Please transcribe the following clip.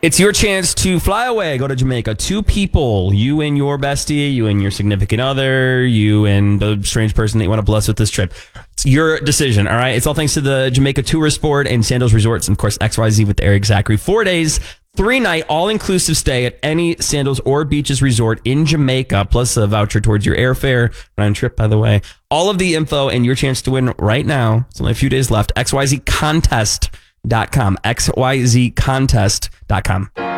It's your chance to fly away, go to Jamaica. 2 people, you and your bestie, you and your significant other, you and the strange person that you want to bless with this trip. It's your decision, all right? It's all thanks to the Jamaica Tourist Board and Sandals Resorts, and of course, XYZ with Eric Zachary. 4 days, 3-night, all-inclusive stay at any Sandals or Beaches resort in Jamaica, plus a voucher towards your airfare. Round trip, by the way. All of the info and your chance to win right now. It's only a few days left. XYZcontest.com. XYZcontest.com.